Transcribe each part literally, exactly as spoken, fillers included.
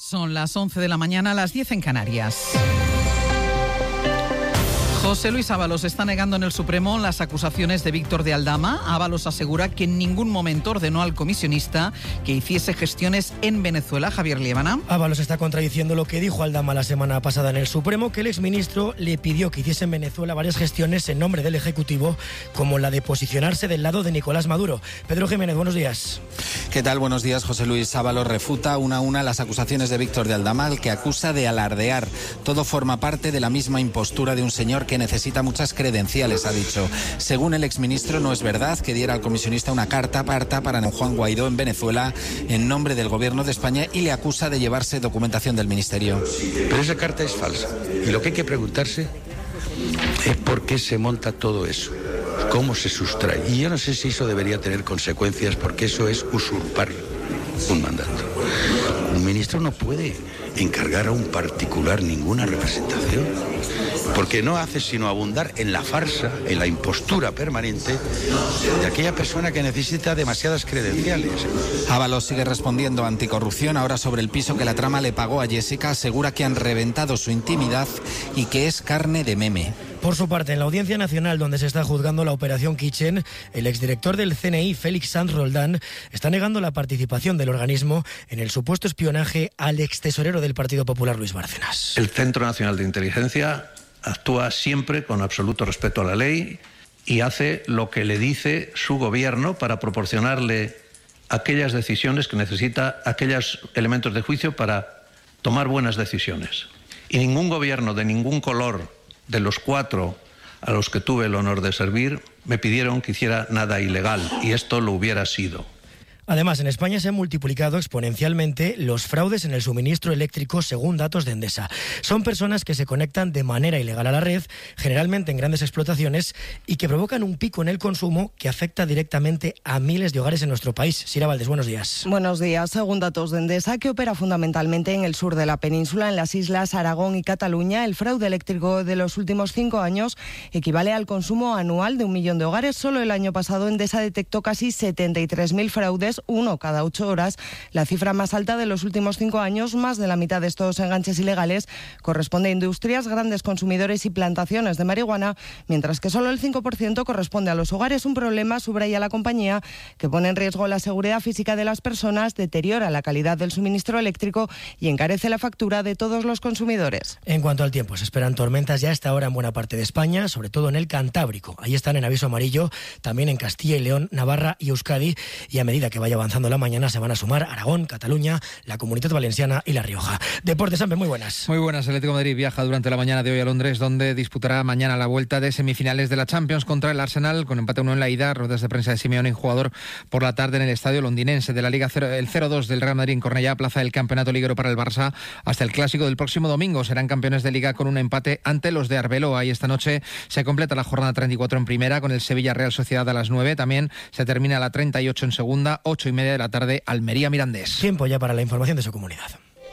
Son las once de la mañana, las diez en Canarias. José Luis Ábalos está negando en el Supremo las acusaciones de Víctor de Aldama. Ábalos asegura que en ningún momento ordenó al comisionista que hiciese gestiones en Venezuela. Javier Liébana. Ábalos está contradiciendo lo que dijo Aldama la semana pasada en el Supremo, que el exministro le pidió que hiciese en Venezuela varias gestiones en nombre del Ejecutivo, como la de posicionarse del lado de Nicolás Maduro. Pedro Jiménez, buenos días. ¿Qué tal? Buenos días. José Luis Ábalos refuta una a una las acusaciones de Víctor de Aldama, al que acusa de alardear. Todo forma parte de la misma impostura de un señor que que necesita muchas credenciales, ha dicho. Según el exministro, no es verdad que diera al comisionista una carta aparta para Juan Guaidó en Venezuela en nombre del Gobierno de España y le acusa de llevarse documentación del Ministerio. Pero esa carta es falsa. Y lo que hay que preguntarse es por qué se monta todo eso, cómo se sustrae. Y yo no sé si eso debería tener consecuencias, porque eso es usurpar un mandato. Un ministro no puede encargar a un particular ninguna representación, porque no hace sino abundar en la farsa, en la impostura permanente de aquella persona que necesita demasiadas credenciales. Ábalos sigue respondiendo a anticorrupción, ahora sobre el piso que la trama le pagó a Jessica. Asegura que han reventado su intimidad y que es carne de meme. Por su parte, en la Audiencia Nacional, donde se está juzgando la Operación Kitchen, el exdirector del C N I, Félix Sanz Roldán, está negando la participación del organismo en el supuesto espionaje al extesorero del Partido Popular, Luis Bárcenas. El Centro Nacional de Inteligencia actúa siempre con absoluto respeto a la ley y hace lo que le dice su gobierno para proporcionarle aquellas decisiones que necesita, aquellos elementos de juicio para tomar buenas decisiones. Y ningún gobierno de ningún color de los cuatro a los que tuve el honor de servir me pidieron que hiciera nada ilegal, y esto lo hubiera sido. Además, en España se han multiplicado exponencialmente los fraudes en el suministro eléctrico según datos de Endesa. Son personas que se conectan de manera ilegal a la red, generalmente en grandes explotaciones, y que provocan un pico en el consumo que afecta directamente a miles de hogares en nuestro país. Sira Valdés, buenos días. Buenos días. Según datos de Endesa, que opera fundamentalmente en el sur de la península, en las islas Aragón y Cataluña, el fraude eléctrico de los últimos cinco años equivale al consumo anual de un millón de hogares. Solo el año pasado Endesa detectó casi setenta y tres mil fraudes, uno cada ocho horas, la cifra más alta de los últimos cinco años. Más de la mitad de estos enganches ilegales corresponde a industrias, grandes consumidores y plantaciones de marihuana, mientras que solo el cinco por ciento corresponde a los hogares. Un problema, subraya la compañía, que pone en riesgo la seguridad física de las personas, deteriora la calidad del suministro eléctrico y encarece la factura de todos los consumidores. En cuanto al tiempo, se esperan tormentas ya a esta hora en buena parte de España, sobre todo en el Cantábrico. Ahí están en aviso amarillo, también en Castilla y León, Navarra y Euskadi, y a medida que vaya avanzando la mañana se van a sumar Aragón, Cataluña, la Comunidad Valenciana y La Rioja. Deportes, Ampe, muy buenas. Muy buenas. El Atlético de Madrid viaja durante la mañana de hoy a Londres, donde disputará mañana la vuelta de semifinales de la Champions contra el Arsenal, con empate uno en la ida. Ruedas de prensa de Simeone, jugador por la tarde en el estadio londinense de la Liga cero, el cero dos del Real Madrid en Cornellá, plaza del campeonato liguero para el Barça hasta el clásico del próximo domingo. Serán campeones de Liga con un empate ante los de Arbeloa, y esta noche se completa la jornada treinta y cuatro en primera con el Sevilla Real Sociedad a las nueve. También se termina la treinta y ocho en segunda, ocho y media de la tarde, Almería Mirandés. Tiempo ya para la información de su comunidad.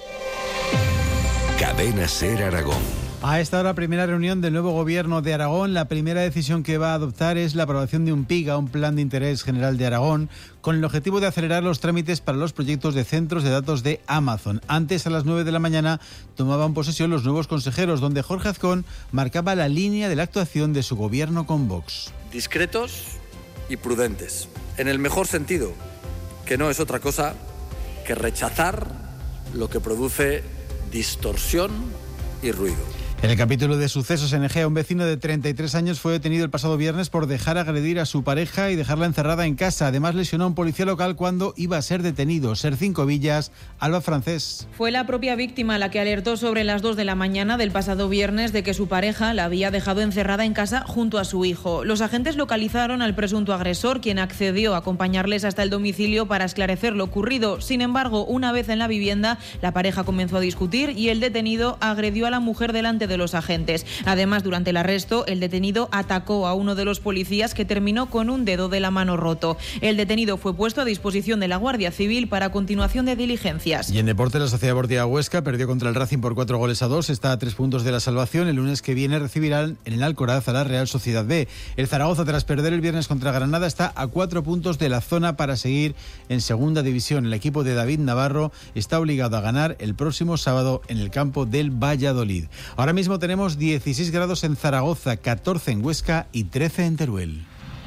Cadena SER Aragón. A esta hora, primera reunión del nuevo gobierno de Aragón. La primera decisión que va a adoptar es la aprobación de un PIGA, un Plan de Interés General de Aragón, con el objetivo de acelerar los trámites para los proyectos de centros de datos de Amazon. Antes, a las nueve de la mañana, tomaban posesión los nuevos consejeros, donde Jorge Azcón marcaba la línea de la actuación de su gobierno con Vox. Discretos y prudentes, en el mejor sentido, que no es otra cosa que rechazar lo que produce distorsión y ruido. En el capítulo de sucesos en Egea, un vecino de treinta y tres años fue detenido el pasado viernes por dejar agredir a su pareja y dejarla encerrada en casa. Además, lesionó a un policía local cuando iba a ser detenido. Ser Cinco Villas, Alba Francés. Fue la propia víctima la que alertó sobre las dos de la mañana del pasado viernes de que su pareja la había dejado encerrada en casa junto a su hijo. Los agentes localizaron al presunto agresor, quien accedió a acompañarles hasta el domicilio para esclarecer lo ocurrido. Sin embargo, una vez en la vivienda, la pareja comenzó a discutir y el detenido agredió a la mujer delante de de los agentes. Además, durante el arresto, el detenido atacó a uno de los policías, que terminó con un dedo de la mano roto. El detenido fue puesto a disposición de la Guardia Civil para continuación de diligencias. Y en deporte, la Sociedad Deportiva Huesca perdió contra el Racing por cuatro goles a dos. Está a tres puntos de la salvación. El lunes que viene recibirán en el Alcoraz a la Real Sociedad B. El Zaragoza, tras perder el viernes contra Granada, está a cuatro puntos de la zona para seguir en segunda división. El equipo de David Navarro está obligado a ganar el próximo sábado en el campo del Valladolid. Ahora mismo tenemos dieciséis grados en Zaragoza, catorce en Huesca y trece en Teruel.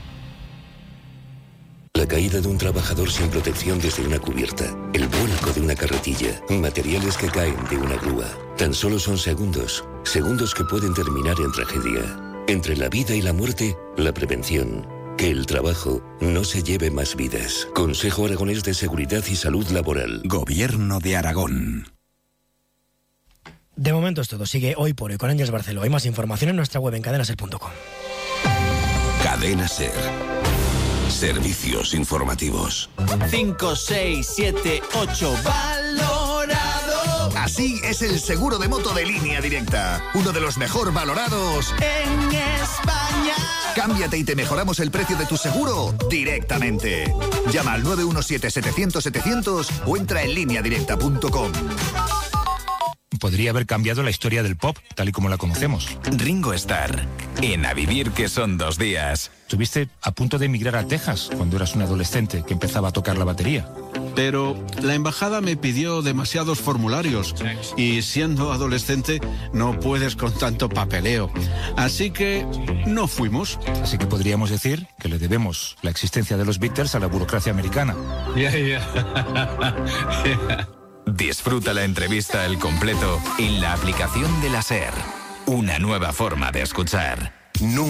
La caída de un trabajador sin protección desde una cubierta, el vuelco de una carretilla, materiales que caen de una grúa. Tan solo son segundos, segundos que pueden terminar en tragedia. Entre la vida y la muerte, la prevención. Que el trabajo no se lleve más vidas. Consejo Aragonés de Seguridad y Salud Laboral. Gobierno de Aragón. De momento es todo. Sigue Hoy por Hoy con Ángeles Barceló. Hay más información en nuestra web en cadena ser punto com. Cadena Ser. Servicios informativos. cinco, seis, siete, ocho. Valorado. Así es el seguro de moto de Línea Directa. Uno de los mejor valorados en España. Cámbiate y te mejoramos el precio de tu seguro directamente. Llama al nueve uno siete, setecientos, setecientos o entra en línea directa punto com. Podría haber cambiado la historia del pop, tal y como la conocemos. Ringo Starr, en A Vivir que son dos días. Estuviste a punto de emigrar a Texas cuando eras un adolescente que empezaba a tocar la batería. Pero la embajada me pidió demasiados formularios y siendo adolescente no puedes con tanto papeleo. Así que no fuimos. Así que podríamos decir que le debemos la existencia de los Beatles a la burocracia americana. Yeah, yeah. yeah. Disfruta la entrevista al completo en la aplicación de la SER. Una nueva forma de escuchar.